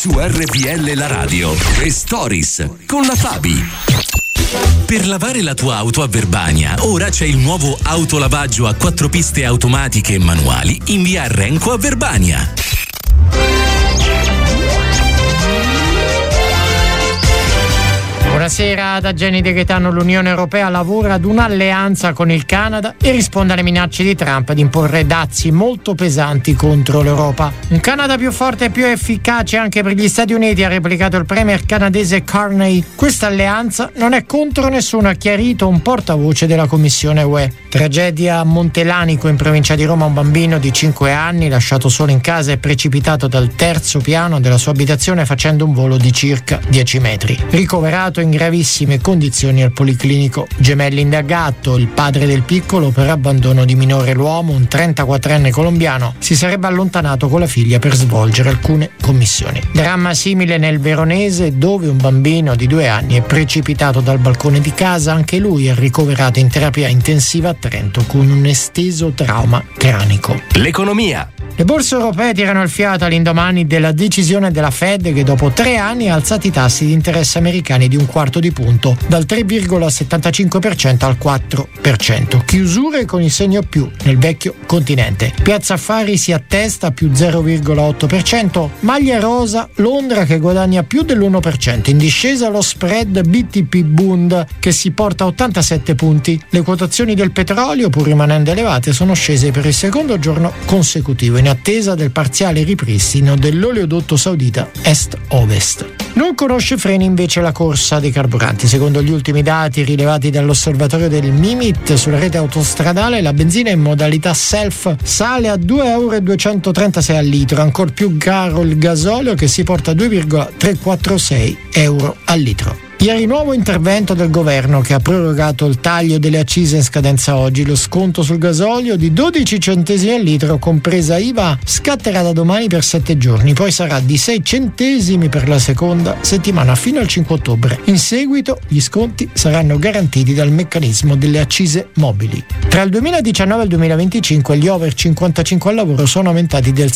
su RPL la radio. The Stories con la Fabi. Per lavare la tua auto a Verbania, ora c'è il nuovo autolavaggio a 4 piste automatiche e manuali in via Renco a Verbania. Buonasera da Jenny De Gaetano. L'Unione Europea lavora ad un'alleanza con il Canada e risponde alle minacce di Trump di imporre dazi molto pesanti contro l'Europa. Un Canada più forte e più efficace anche per gli Stati Uniti, ha replicato il premier canadese Carney. Questa alleanza non è contro nessuno, ha chiarito un portavoce della Commissione UE. Tragedia a Montelanico in provincia di Roma. Un bambino di 5 anni lasciato solo in casa è precipitato dal 3° piano della sua abitazione facendo un volo di circa 10 metri. Ricoverato in gravissime condizioni al Policlinico Gemelli. Indagato il padre del piccolo per abbandono di minore. L'uomo, un 34enne colombiano, si sarebbe allontanato con la figlia per svolgere alcune commissioni. Dramma simile nel Veronese, dove un bambino di 2 anni è precipitato dal balcone di casa. Anche lui è ricoverato in terapia intensiva a Trento con un esteso trauma cranico. L'economia. Le borse europee tirano il fiato all'indomani della decisione della Fed, che dopo 3 anni ha alzato i tassi di interesse americani di 1/4 di punto, dal 3,75% al 4%. Chiusure con il segno più nel vecchio continente. Piazza Affari si attesta più 0,8%. Maglia rosa, Londra che guadagna più dell'1%. In discesa lo spread BTP Bund che si porta a 87 punti. Le quotazioni del petrolio, pur rimanendo elevate, sono scese per il secondo giorno consecutivo, in attesa del parziale ripristino dell'oleodotto saudita Est-Ovest. Non conosce freni invece la corsa dei carburanti. Secondo gli ultimi dati rilevati dall'osservatorio del Mimit sulla rete autostradale, la benzina in modalità self sale a 2,236 € al litro, ancor più caro il gasolio che si porta a 2,346 € al litro. Ieri nuovo intervento del governo che ha prorogato il taglio delle accise in scadenza oggi. Lo sconto sul gasolio di 12 centesimi al litro, compresa IVA, scatterà da domani per 7 giorni, poi sarà di 6 centesimi per la seconda settimana fino al 5 ottobre. In seguito gli sconti saranno garantiti dal meccanismo delle accise mobili. Tra il 2019 e il 2025 gli over 55 al lavoro sono aumentati del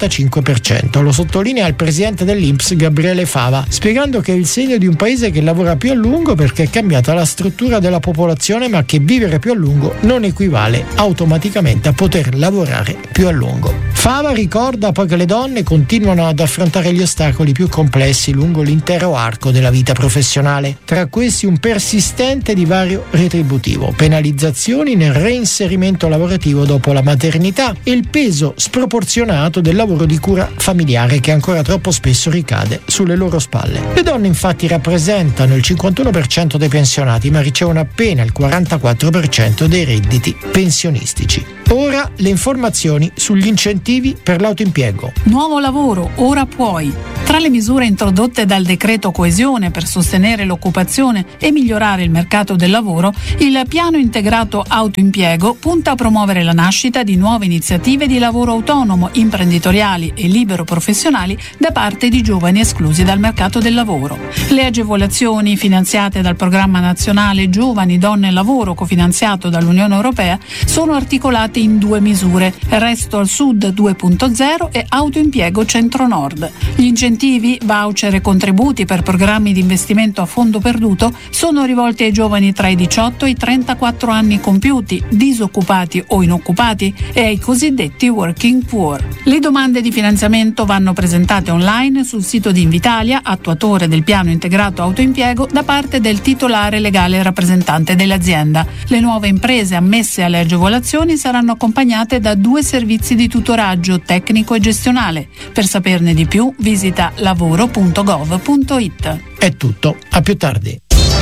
65%. Lo sottolinea il presidente dell'INPS Gabriele Fava, spiegando che è il segno di un paese che lavora più a lungo perché è cambiata la struttura della popolazione, ma che vivere più a lungo non equivale automaticamente a poter lavorare più a lungo. Fava ricorda poi che le donne continuano ad affrontare gli ostacoli più complessi lungo l'intero arco della vita professionale, tra questi un persistente divario retributivo, penalizzazioni nel reinserimento lavorativo dopo la maternità e il peso sproporzionato del lavoro di cura familiare che ancora troppo spesso ricade sulle loro spalle. Le donne infatti rappresentano il 51% dei pensionati, ma ricevono appena il 44% dei redditi pensionistici. Ora le informazioni sugli incentivi per l'autoimpiego. Nuovo lavoro, ora puoi. Tra le misure introdotte dal decreto coesione per sostenere l'occupazione e migliorare il mercato del lavoro, il piano integrato autoimpiego punta a promuovere la nascita di nuove iniziative di lavoro autonomo, imprenditoriali e libero professionali da parte di giovani esclusi dal mercato del lavoro. Le agevolazioni finanziate dal programma nazionale Giovani, Donne e Lavoro, cofinanziato dall'Unione Europea, sono articolate in 2 misure: Resto al Sud 2.0 e Autoimpiego Centro-Nord. Gli incentivi, voucher e contributi per programmi di investimento a fondo perduto sono rivolti ai giovani tra i 18 e i 34 anni compiuti, disoccupati o inoccupati, e ai cosiddetti working poor. Le domande di finanziamento vanno presentate online sul sito di Invitalia, attuatore del piano integrato autoimpiego, da parte del titolare legale rappresentante dell'azienda. Le nuove imprese ammesse alle agevolazioni saranno accompagnate da 2 servizi di tutoraggio tecnico e gestionale. Per saperne di più visita lavoro.gov.it. È tutto, a più tardi.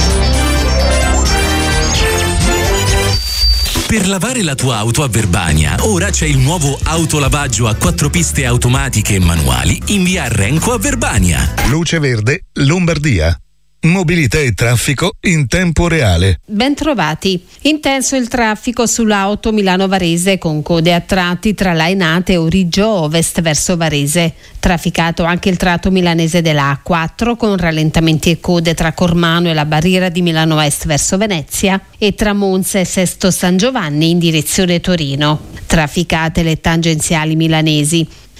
Per lavare la tua auto a Verbania, ora c'è il nuovo autolavaggio a 4 piste automatiche e manuali in via Renco a Verbania. Luce Verde, Lombardia. Mobilità e traffico in tempo reale. Bentrovati. Intenso il traffico sull'auto Milano-Varese con code a tratti tra Lainate e Origgio Ovest verso Varese. Trafficato anche il tratto milanese della A4 con rallentamenti e code tra Cormano e la barriera di Milano Est verso Venezia e tra Monza e Sesto San Giovanni in direzione Torino. Trafficate le tangenziali milanesi.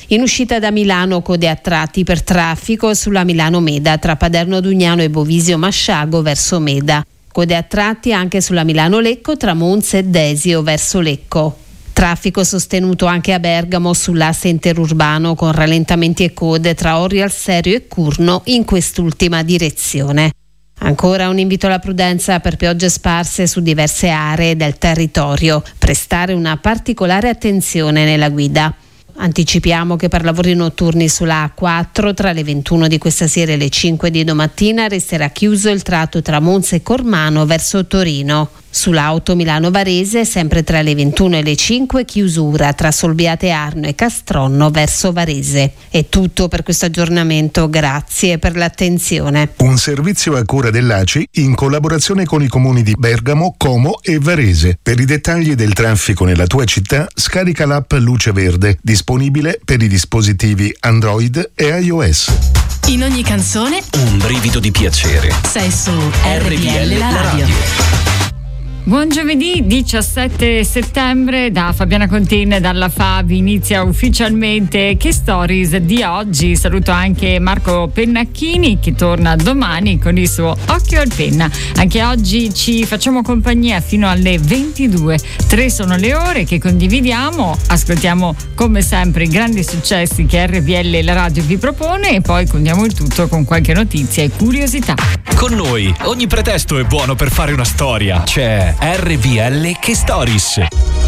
In uscita da Milano code a tratti per traffico sulla Milano-Meda tra Paderno Dugnano e Bovisio Masciago verso Meda. Code a tratti anche sulla Milano-Lecco tra Monza e Desio verso Lecco. Traffico sostenuto anche a Bergamo sull'asse interurbano con rallentamenti e code tra Orri al Serio e Curno in quest'ultima direzione. Ancora un invito alla prudenza per piogge sparse su diverse aree del territorio. Prestare una particolare attenzione nella guida. Anticipiamo che per lavori notturni sulla A4 tra le 21 di questa sera e le 5 di domattina resterà chiuso il tratto tra Monza e Cormano verso Torino. Sull'auto Milano-Varese sempre tra le 21 e le 5 chiusura tra Solbiate Arno e Castronno verso Varese. È tutto per questo aggiornamento, grazie per l'attenzione. Un servizio a cura dell'ACI in collaborazione con i comuni di Bergamo, Como e Varese. Per i dettagli del traffico nella tua città scarica l'app Luce Verde, disponibile per i dispositivi Android e iOS. In ogni canzone Un brivido di piacere. sei su RPL la radio. Buon giovedì 17 settembre da Fabiana Contin e dalla Fabi inizia ufficialmente Che Stories di oggi. Saluto anche Marco Pennacchini che torna domani con il suo Occhio al Penna. Anche oggi ci facciamo compagnia fino alle 22. 3 sono le ore che condividiamo, ascoltiamo come sempre i grandi successi che RPL la radio vi propone e poi condiamo il tutto con qualche notizia e curiosità. Con noi ogni pretesto è buono per fare una storia. C'è RPL Che Stories.